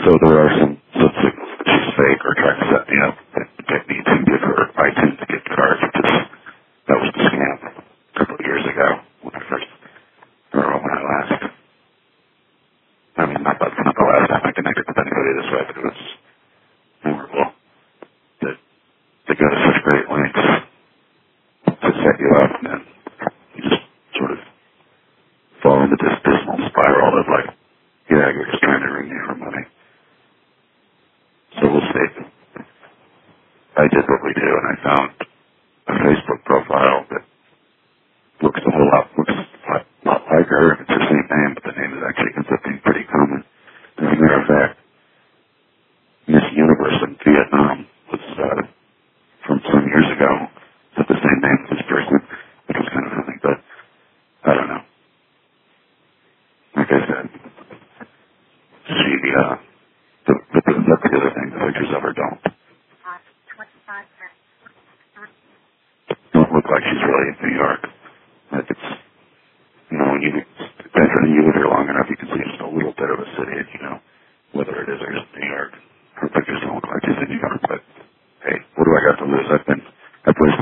So there are some signals that she's fake or trying to set me up and get me to give her iTunes gift cards, which is, that was the scam a couple of years ago when I first, or when I last, I mean, not the last time I connected with anybody this way, but it was memorable that they go to such great lengths to set you up, and then you just sort of fall into this dismal spiral of like, yeah, you're just trying to ring me for money. So we'll see. I did what we do, and I found a Facebook profile that looks a whole lot, like her. It's the same name, but the name is actually ends up being pretty common. As a matter of fact, Miss Universe in Vietnam was from some years ago. It's the same name as this person, which was kind of funny, but I don't know. Like I said, she, that's the other thing, the pictures of her don't look like she's really in New York. Like it's, you know, when you live here long enough, you can see just a little bit of a city, and you know whether it is or isn't.